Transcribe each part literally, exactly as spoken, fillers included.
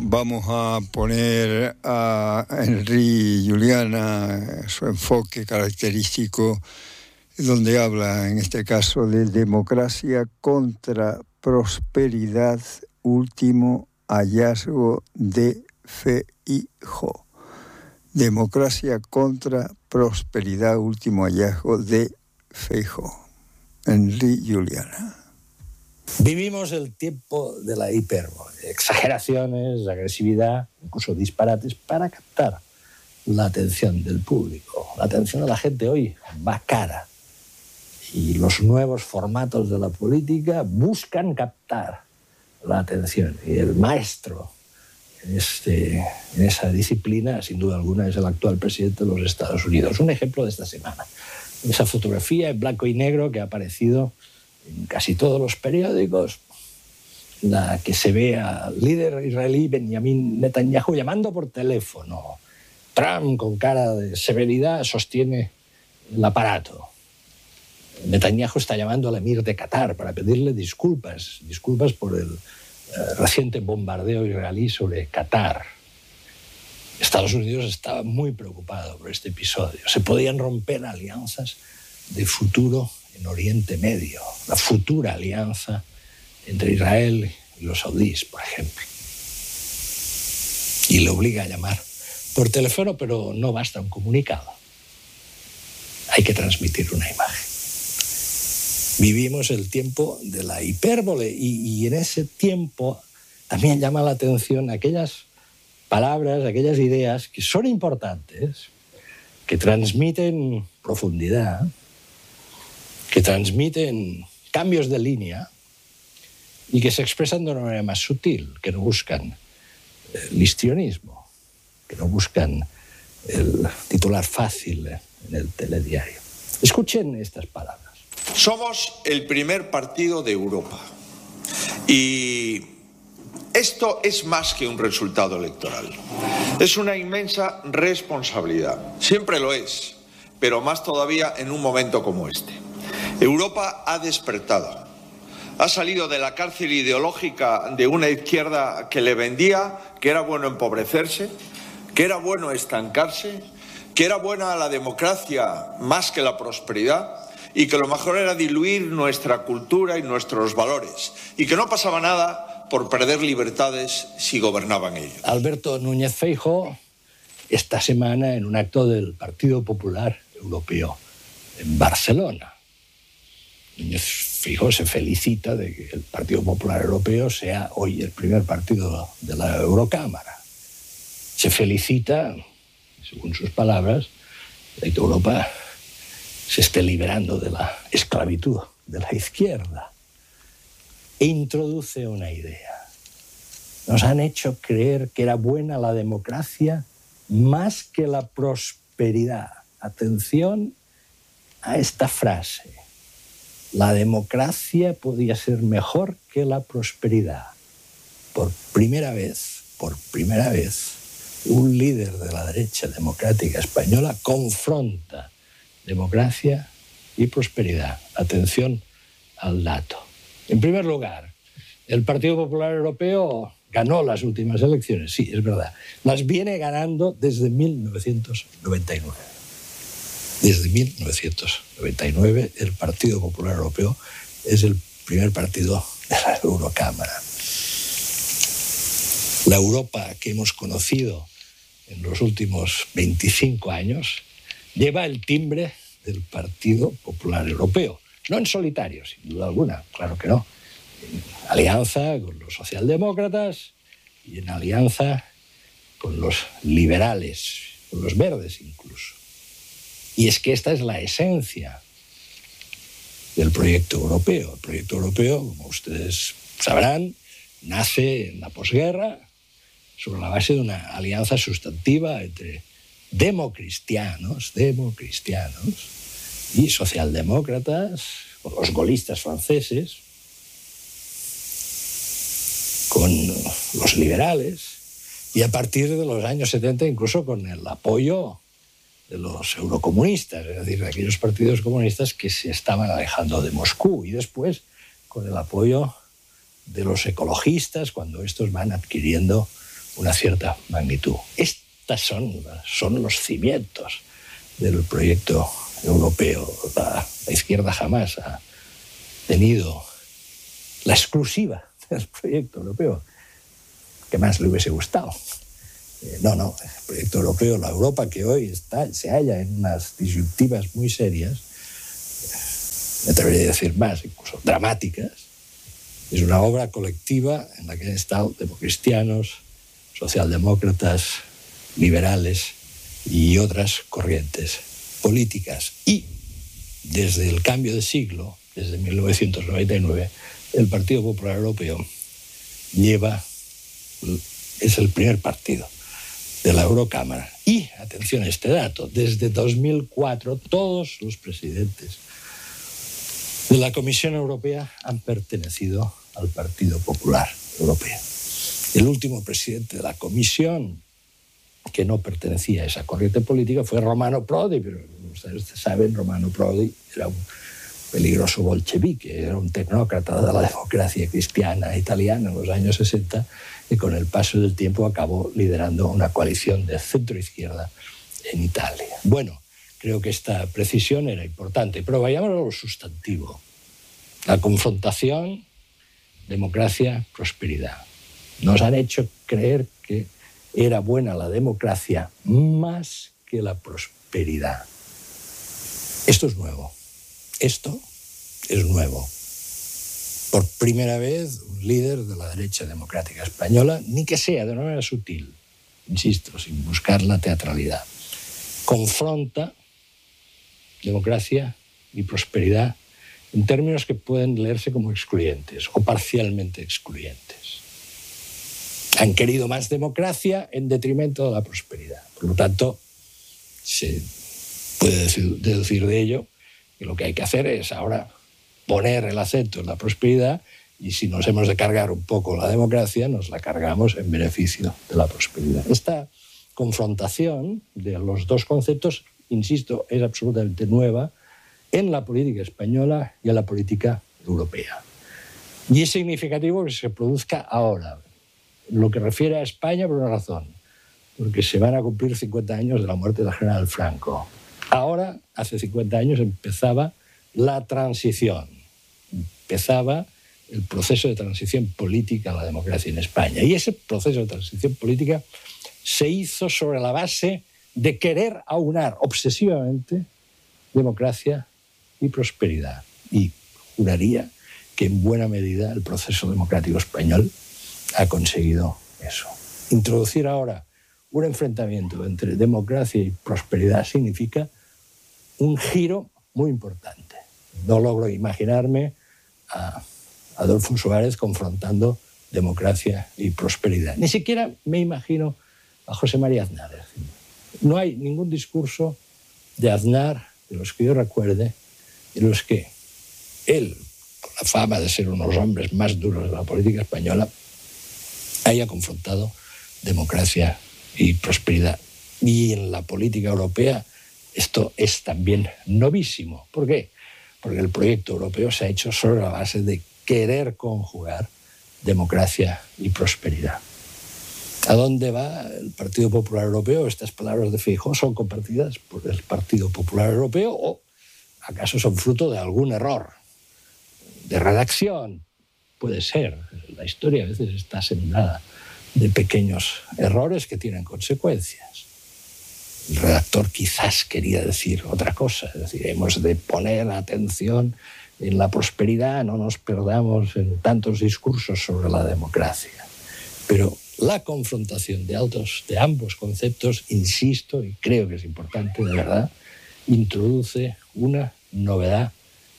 vamos a poner a Henry Juliana, su enfoque característico, donde habla en este caso de democracia contra prosperidad, último hallazgo de Feijóo. Democracia contra prosperidad, último hallazgo de Feijóo. Henry Juliana. Vivimos el tiempo de la hipérbole, exageraciones, agresividad, incluso disparates, para captar la atención del público. La atención de la gente hoy va cara. Y los nuevos formatos de la política buscan captar la atención. Y el maestro en, este, en esa disciplina, sin duda alguna, es el actual presidente de los Estados Unidos. Un ejemplo de esta semana. Esa fotografía en blanco y negro que ha aparecido en casi todos los periódicos, la que se ve al líder israelí Benjamin Netanyahu llamando por teléfono. Trump, con cara de severidad, sostiene el aparato. Netanyahu está llamando al emir de Qatar para pedirle disculpas, disculpas por el eh, reciente bombardeo israelí sobre Qatar. Estados Unidos estaba muy preocupado por este episodio. Se podían romper alianzas de futuro en Oriente Medio, la futura alianza entre Israel y los saudíes, por ejemplo. Y le obliga a llamar por teléfono, pero no basta un comunicado. Hay que transmitir una imagen. Vivimos el tiempo de la hipérbole y, y en ese tiempo también llama la atención aquellas palabras, aquellas ideas que son importantes, que transmiten profundidad, que transmiten cambios de línea y que se expresan de una manera más sutil, que no buscan el histrionismo, que no buscan el titular fácil en el telediario. Escuchen estas palabras. Somos el primer partido de Europa y esto es más que un resultado electoral. Es una inmensa responsabilidad. Siempre lo es, pero más todavía en un momento como este. Europa ha despertado. Ha salido de la cárcel ideológica de una izquierda que le vendía que era bueno empobrecerse, que era bueno estancarse, que era buena la democracia más que la prosperidad y que lo mejor era diluir nuestra cultura y nuestros valores y que no pasaba nada por perder libertades si gobernaban ellos. Alberto Núñez Feijóo esta semana en un acto del Partido Popular Europeo en Barcelona. Núñez Feijóo se felicita de que el Partido Popular Europeo sea hoy el primer partido de la Eurocámara. Se felicita, según sus palabras, de que Europa se esté liberando de la esclavitud de la izquierda. E introduce una idea. Nos han hecho creer que era buena la democracia más que la prosperidad. Atención a esta frase. La democracia podía ser mejor que la prosperidad. Por primera vez, por primera vez, un líder de la derecha democrática española confronta democracia y prosperidad. Atención al dato. En primer lugar, el Partido Popular Europeo ganó las últimas elecciones, sí, es verdad. Las viene ganando desde mil novecientos noventa y nueve. Desde mil novecientos noventa y nueve el Partido Popular Europeo es el primer partido de la Eurocámara. La Europa que hemos conocido en los últimos veinticinco años lleva el timbre del Partido Popular Europeo. No en solitario, sin duda alguna, claro que no. En alianza con los socialdemócratas y en alianza con los liberales, con los verdes incluso. Y es que esta es la esencia del proyecto europeo. El proyecto europeo, como ustedes sabrán, nace en la posguerra sobre la base de una alianza sustantiva entre democristianos, democristianos y socialdemócratas, con los gaullistas franceses, con los liberales y a partir de los años setenta incluso con el apoyo de los eurocomunistas, es decir, de aquellos partidos comunistas que se estaban alejando de Moscú, y después con el apoyo de los ecologistas cuando estos van adquiriendo una cierta magnitud. Estas son, son los cimientos del proyecto europeo. La, la izquierda jamás ha tenido la exclusiva del proyecto europeo que más le hubiese gustado. Eh, no, no, el proyecto europeo, la Europa que hoy está, se halla en unas disyuntivas muy serias, me atrevería a decir más, incluso dramáticas, es una obra colectiva en la que han estado democristianos, socialdemócratas, liberales y otras corrientes políticas. Y desde el cambio de siglo, desde mil novecientos noventa y nueve, el Partido Popular Europeo lleva, es el primer partido de la Eurocámara. Y, atención a este dato, desde dos mil cuatro todos los presidentes de la Comisión Europea han pertenecido al Partido Popular Europeo. El último presidente de la Comisión que no pertenecía a esa corriente política fue Romano Prodi, pero ustedes saben, Romano Prodi era un peligroso bolchevique, era un tecnócrata de la democracia cristiana italiana en los años sesenta y con el paso del tiempo acabó liderando una coalición de centro-izquierda en Italia. Bueno, creo que esta precisión era importante, pero vayamos a lo sustantivo. La confrontación, democracia, prosperidad. Nos han hecho creer que era buena la democracia más que la prosperidad. Esto es nuevo. Esto es nuevo. Por primera vez, un líder de la derecha democrática española, ni que sea de una manera sutil, insisto, sin buscar la teatralidad, confronta democracia y prosperidad en términos que pueden leerse como excluyentes o parcialmente excluyentes. Han querido más democracia en detrimento de la prosperidad. Por lo tanto, se puede deducir de ello que lo que hay que hacer es ahora poner el acento en la prosperidad y si nos hemos de cargar un poco la democracia, nos la cargamos en beneficio de la prosperidad. Esta confrontación de los dos conceptos, insisto, es absolutamente nueva en la política española y en la política europea. Y es significativo que se produzca ahora. Lo que refiere a España por una razón, porque se van a cumplir cincuenta años de la muerte del general Franco. Ahora, hace cincuenta años, empezaba la transición, empezaba el proceso de transición política a la democracia en España. Y ese proceso de transición política se hizo sobre la base de querer aunar obsesivamente democracia y prosperidad. Y juraría que en buena medida el proceso democrático español ha conseguido eso. Introducir ahora un enfrentamiento entre democracia y prosperidad significa un giro muy importante. No logro imaginarme a Adolfo Suárez confrontando democracia y prosperidad. Ni siquiera me imagino a José María Aznar. No hay ningún discurso de Aznar, de los que yo recuerde, en los que él, con la fama de ser uno de los hombres más duros de la política española, haya confrontado democracia y prosperidad. Y en la política europea esto es también novísimo. ¿Por qué? Porque el proyecto europeo se ha hecho sobre la base de querer conjugar democracia y prosperidad. ¿A dónde va el Partido Popular Europeo? Estas palabras de Feijóo son compartidas por el Partido Popular Europeo o acaso son fruto de algún error de redacción. Puede ser. La historia a veces está sembrada de pequeños errores que tienen consecuencias. El redactor quizás quería decir otra cosa, es decir, hemos de poner atención en la prosperidad, no nos perdamos en tantos discursos sobre la democracia. Pero la confrontación de, altos, de ambos conceptos, insisto, y creo que es importante, de verdad, introduce una novedad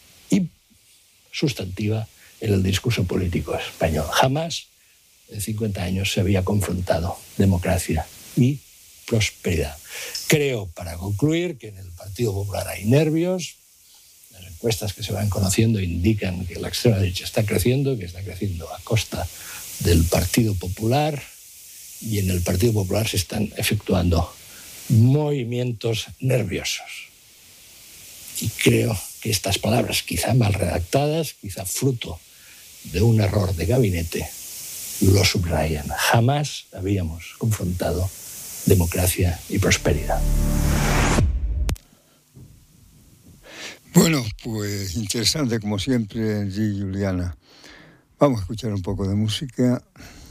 sustantiva en el discurso político español. Jamás en cincuenta años se había confrontado democracia y prosperidad. Creo, para concluir, que en el Partido Popular hay nervios. Las encuestas que se van conociendo indican que la extrema derecha está creciendo, que está creciendo a costa del Partido Popular, y en el Partido Popular se están efectuando movimientos nerviosos. Y creo que estas palabras, quizá mal redactadas, quizá fruto de un error de gabinete, lo subrayan. Jamás habíamos confrontado democracia y prosperidad. Bueno, pues interesante como siempre, Enric Juliana. Vamos a escuchar un poco de música.